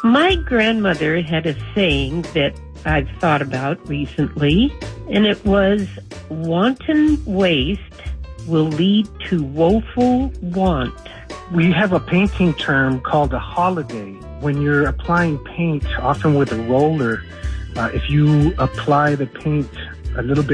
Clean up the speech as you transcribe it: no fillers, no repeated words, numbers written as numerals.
My grandmother had a saying that I've thought about recently, and it was, wanton waste will lead to woeful want. We have a painting term called a holiday. When you're applying paint, often with a roller, if you apply the paint a little bit